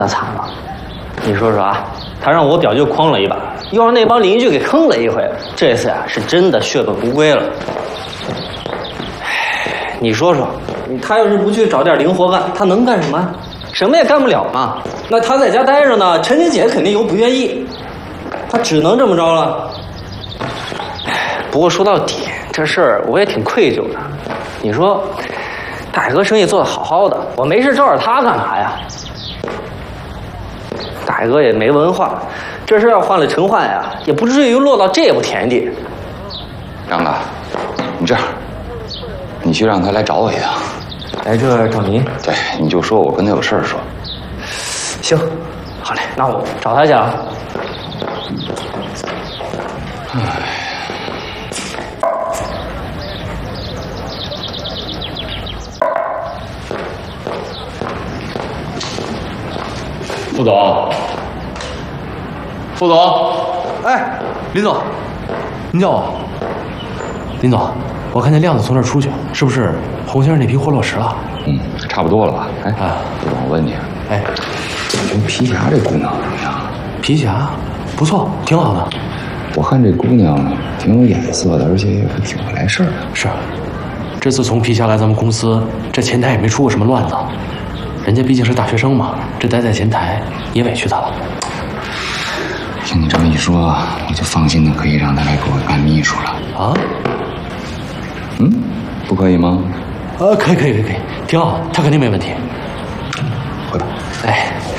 那惨了。你说说啊，他让我表舅诓了一把，又让那帮邻居给坑了一回，这次啊是真的血本无归了。唉，你说说，他要是不去找点零活干，他能干什么？什么也干不了嘛。那他在家待着呢，陈姐姐肯定又不愿意，他只能这么着了。不过说到底，这事儿我也挺愧疚的。你说，大海哥生意做得好好的，我没事招惹他干嘛呀？大海哥也没文化，这事要换了陈焕呀，也不至于落到这步田地。 张哥，你这样，你去让他来找我一趟。 来这找您？ 对，你就说我跟他有事儿说。 行，好嘞，那我找他去啊。 副总，副总， 哎，林总，您叫我。林总，我看见亮子从这儿出去，是不是洪先生那批货落实了？ 嗯，差不多了吧？哎，副总，我问你， 哎， 这皮霞这姑娘怎么样？ 皮霞，不错，挺好的。 我看这姑娘挺有眼色的，而且也挺会来事儿的。 是，这次从皮霞来咱们公司，这前台也没出过什么乱子。人家毕竟是大学生嘛，这待在前台也委屈他了。 听你这么一说，我就放心的可以让他来给我干秘书了。 啊？ 嗯，不可以吗？ 可以，挺好，他肯定没问题。 回吧。 哎，